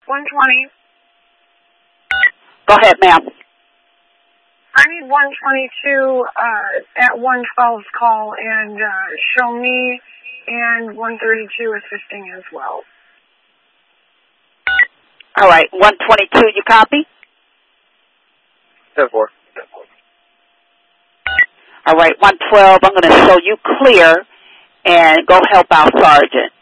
120. Go ahead, ma'am. I need 122 at 112's call and show me, and 132 assisting as well. All right, 122, you copy? 10-4. All right, 112, I'm going to show you clear and go help our sergeant.